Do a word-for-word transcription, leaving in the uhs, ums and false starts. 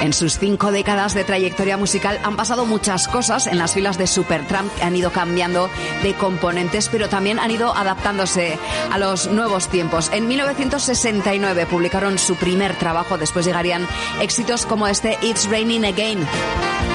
En sus cinco décadas de trayectoria musical han pasado muchas cosas en las filas de Supertramp, han ido cambiando de componentes, pero también han ido adaptándose a los nuevos tiempos. En mil novecientos sesenta y nueve publicaron su primer trabajo, después llegarían éxitos como este It's Raining Again.